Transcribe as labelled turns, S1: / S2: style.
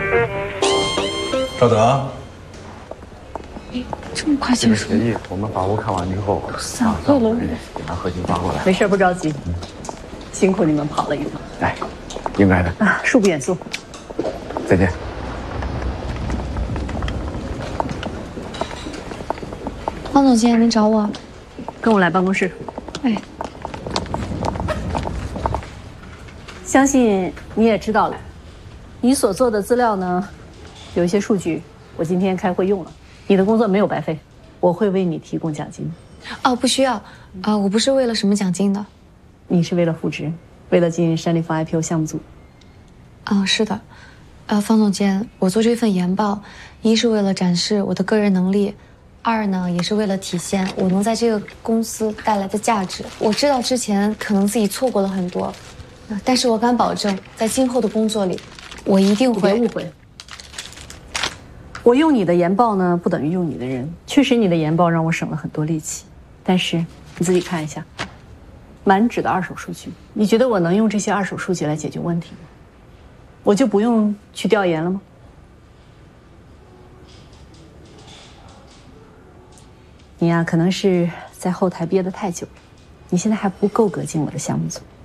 S1: 赵德，
S2: 这么快结束？
S3: 协议我们法务看完之后，
S2: 散会了。
S3: 给拿核心发过来。
S4: 没事，不着急。辛苦你们跑了一趟。
S3: 哎，应该的
S4: 啊，恕不远送。
S3: 再见。
S2: 方总监，您找我？
S4: 跟我来办公室。
S2: 哎，
S4: 相信你也知道了，你所做的资料呢，有一些数据，我今天开会用了。你的工作没有白费，我会为你提供奖金。
S2: 哦，不需要，我不是为了什么奖金的。
S4: 你是为了复职，为了进山立方 IPO 项目组。
S2: 是的，方总监，我做这份研报，一是为了展示我的个人能力，二呢也是为了体现我能在这个公司带来的价值。我知道之前可能自己错过了很多，但是我敢保证，在今后的工作里，我一定会。
S4: 别误会，我用你的研报呢，不等于用你的人。确实，你的研报让我省了很多力气，但是你自己看一下，满纸的二手数据，你觉得我能用这些二手数据来解决问题吗？我就不用去调研了吗？你呀，可能是在后台憋得太久了，你现在还不够格进我的项目组。